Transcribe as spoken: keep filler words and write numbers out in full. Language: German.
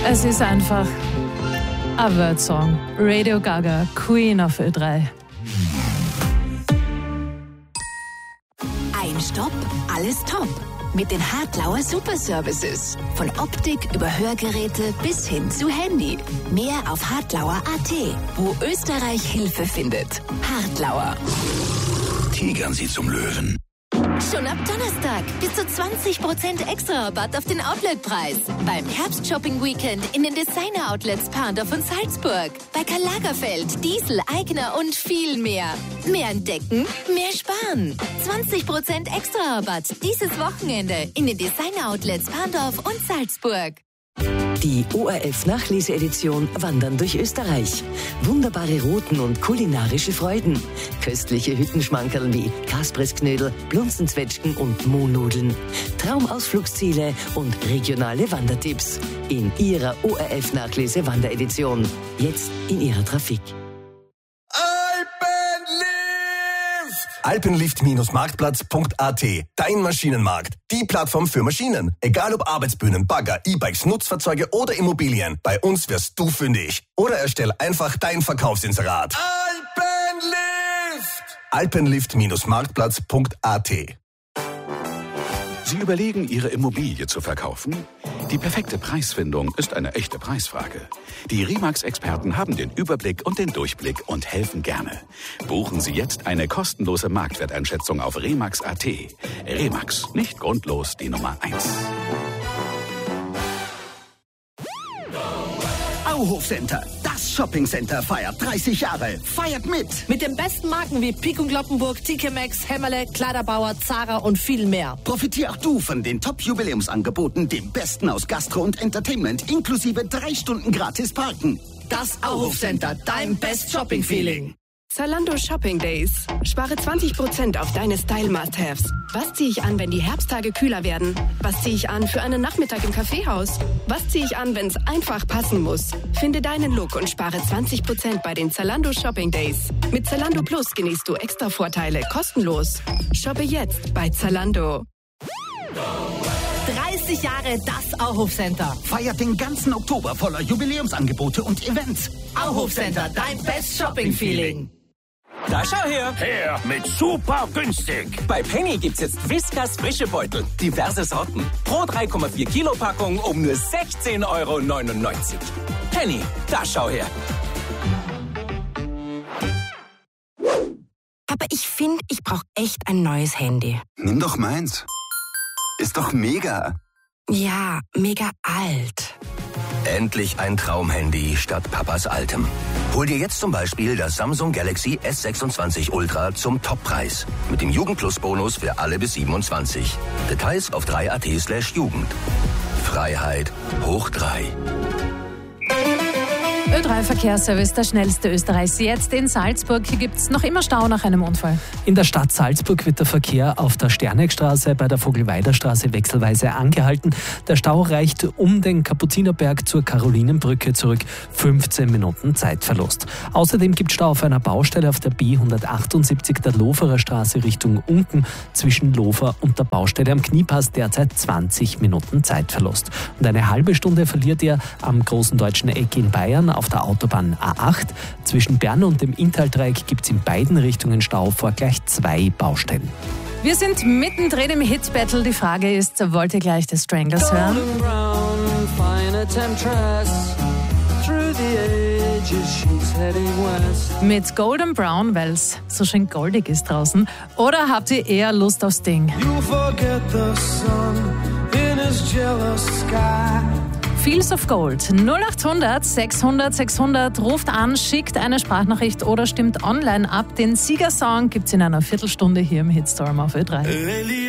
Es ist einfach ein Word-Song. Radio Gaga, Queen auf Ö drei. Ein Stopp, alles top. Mit den Hartlauer Superservices. Von Optik über Hörgeräte bis hin zu Handy. Mehr auf hartlauer punkt at, wo Österreich Hilfe findet. Hartlauer. Tigern Sie zum Löwen. Schon ab Donnerstag bis zu zwanzig Prozent extra Rabatt auf den Outletpreis. Beim Herbst-Shopping-Weekend in den Designer-Outlets Parndorf und Salzburg. Bei Karl Lagerfeld, Diesel, Aigner und viel mehr. Mehr entdecken, mehr sparen. zwanzig Prozent extra Rabatt dieses Wochenende in den Designer-Outlets Parndorf und Salzburg. Die O R F-Nachlese-Edition Wandern durch Österreich. Wunderbare Routen und kulinarische Freuden. Köstliche Hüttenschmankerl wie Kaspressknödel, Blunzenzwetschgen und Mohnnudeln. Traumausflugsziele und regionale Wandertipps. In Ihrer O R F-Nachlese-Wanderedition. Jetzt in Ihrer Trafik. Alpenlift Marktplatz punkt at. Dein Maschinenmarkt. Die Plattform für Maschinen. Egal ob Arbeitsbühnen, Bagger, E-Bikes, Nutzfahrzeuge oder Immobilien. Bei uns wirst du fündig. Oder erstell einfach dein Verkaufsinserat. Alpenlift! Alpenlift Marktplatz punkt at. Sie überlegen, Ihre Immobilie zu verkaufen? Die perfekte Preisfindung ist eine echte Preisfrage. Die Remax-Experten haben den Überblick und den Durchblick und helfen gerne. Buchen Sie jetzt eine kostenlose Marktwerteinschätzung auf remax punkt at. Remax, nicht grundlos die Nummer eins. Auhof Center, das Shoppingcenter feiert dreißig Jahre. Feiert mit! Mit den besten Marken wie Pik und Kloppenburg, T K Maxx, Hämmerle, Kleiderbauer, Zara und viel mehr. Profitier auch du von den Top-Jubiläumsangeboten, dem Besten aus Gastro und Entertainment, inklusive drei Stunden gratis Parken. Das Auhof Center, dein Best Shopping Feeling. Zalando Shopping Days. Spare zwanzig Prozent auf deine Style-Must-Haves. Was ziehe ich an, wenn die Herbsttage kühler werden? Was ziehe ich an für einen Nachmittag im Kaffeehaus? Was ziehe ich an, wenn es einfach passen muss? Finde deinen Look und spare zwanzig Prozent bei den Zalando Shopping Days. Mit Zalando Plus genießt du extra Vorteile kostenlos. Shoppe jetzt bei Zalando. dreißig Jahre das Auhof Center. Feiert den ganzen Oktober voller Jubiläumsangebote und Events. Auhof Center, dein Best Shopping Feeling. Da schau her! Her mit super günstig! Bei Penny gibt's jetzt Whiskas frische Beutel. Diverse Sorten. Pro drei Komma vier Kilo Packung um nur sechzehn Euro neunundneunzig. Penny, da schau her! Aber ich finde, ich brauche echt ein neues Handy. Nimm doch meins. Ist doch mega. Ja, mega alt. Endlich ein Traumhandy statt Papas altem. Hol dir jetzt zum Beispiel das Samsung Galaxy S sechsundzwanzig Ultra zum Toppreis. Mit dem Jugendplus-Bonus für alle bis siebenundzwanzig. Details auf drei punkt at slash Jugend. Freiheit hoch drei. Ö drei Verkehrsservice, der schnellste Österreichs. Jetzt in Salzburg. Hier gibt es noch immer Stau nach einem Unfall. In der Stadt Salzburg wird der Verkehr auf der Sterneckstraße bei der Vogelweiderstraße wechselweise angehalten. Der Stau reicht um den Kapuzinerberg zur Karolinenbrücke zurück. fünfzehn Minuten Zeitverlust. Außerdem gibt es Stau auf einer Baustelle auf der B hundertachtundsiebzig der Loferer Straße Richtung Unken zwischen Lofer und der Baustelle am Kniepass derzeit zwanzig Minuten Zeitverlust. Und eine halbe Stunde verliert ihr am Großen Deutschen Eck in Bayern auf der Autobahn A acht. Zwischen Bern und dem Inntal-Dreieck gibt es in beiden Richtungen Stau vor gleich zwei Baustellen. Wir sind mittendrin im Hit-Battle. Die Frage ist, wollt ihr gleich die Stranglers hören? Mit Golden Brown, weil es so schön goldig ist draußen. Oder habt ihr eher Lust auf Sting? Fields of Gold. null achthundert sechshundert sechshundert. Ruft an, schickt eine Sprachnachricht oder stimmt online ab. Den Siegersong gibt's in einer Viertelstunde hier im Hitstorm auf Ö drei.